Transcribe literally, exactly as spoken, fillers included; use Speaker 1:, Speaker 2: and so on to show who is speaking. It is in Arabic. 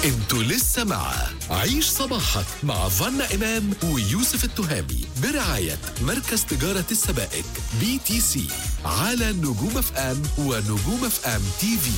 Speaker 1: انتوا لسه مع عيش صباحك مع فانا إمام ويوسف التهامي برعاية مركز تجارة السبائك بي تي سي على نجوم اف ام ونجوم اف ام تي في.